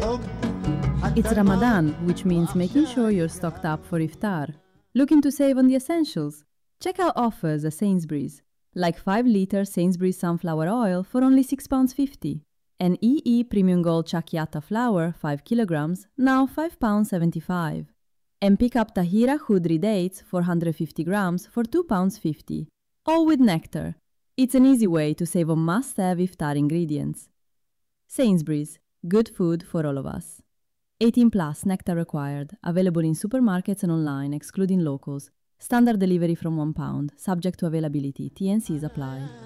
It's Ramadan, which means making sure you're stocked up for iftar. Looking to save on the essentials? Check out offers at Sainsbury's, like 5-liter Sainsbury's sunflower oil for only £6.50, and EE Premium Gold Chakiata flour 5 kilograms, now £5.75. And pick up Tahira Khudri dates 450 grams for £2.50, all with nectar. It's an easy way to save on must-have iftar ingredients. Sainsbury's, good food for all of us. 18 plus, nectar required. Available in supermarkets and online, excluding locals. Standard delivery from £1, subject to availability. T&Cs apply.